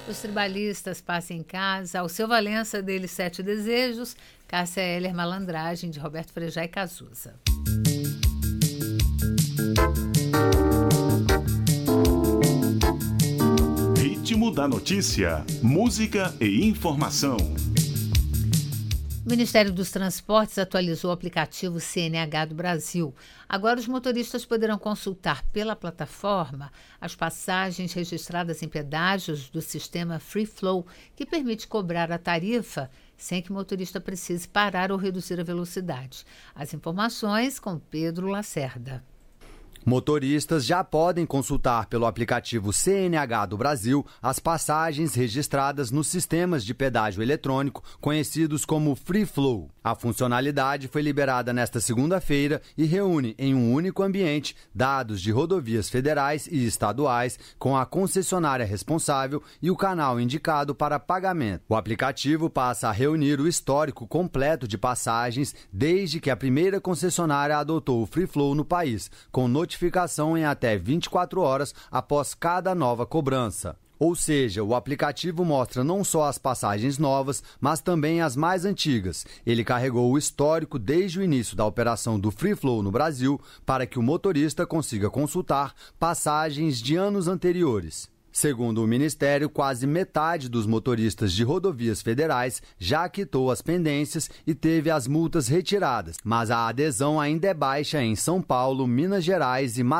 Os Tribalistas, Passa em Casa, Alceu Valença, dele Sete Desejos, Cássia Eller, Malandragem, de Roberto Frejá e Cazuza. Ritmo da notícia, música e informação. O Ministério dos Transportes atualizou o aplicativo CNH do Brasil. Agora os motoristas poderão consultar pela plataforma as passagens registradas em pedágios do sistema Free Flow, que permite cobrar a tarifa sem que o motorista precise parar ou reduzir a velocidade. As informações com Pedro Lacerda. Motoristas já podem consultar pelo aplicativo CNH do Brasil as passagens registradas nos sistemas de pedágio eletrônico conhecidos como Free Flow. A funcionalidade foi liberada nesta segunda-feira e reúne em um único ambiente dados de rodovias federais e estaduais com a concessionária responsável e o canal indicado para pagamento. O aplicativo passa a reunir o histórico completo de passagens desde que a primeira concessionária adotou o Free Flow no país, com notificação em até 24 horas após cada nova cobrança. Ou seja, o aplicativo mostra não só as passagens novas, mas também as mais antigas. Ele carregou o histórico desde o início da operação do Free Flow no Brasil para que o motorista consiga consultar passagens de anos anteriores. Segundo o Ministério, quase metade dos motoristas de rodovias federais já quitou as pendências e teve as multas retiradas, mas a adesão ainda é baixa em São Paulo, Minas Gerais e Mato